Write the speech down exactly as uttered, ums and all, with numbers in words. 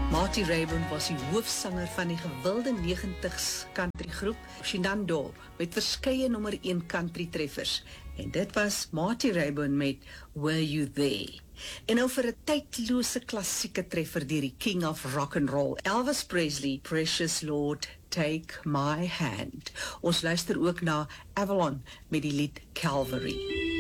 Marty Raybon was die hoofsanger van die gewilde negentigs countrygroep Shenandoah met verskeie nommer een country treffers. En dit was Marty Raybon met Were You There? En nou vir 'n tydlose klassieke treffer deur die King of Rock and Roll, Elvis Presley, Precious Lord, Take My Hand. Ons luister ook na Avalon met die lied Calvary.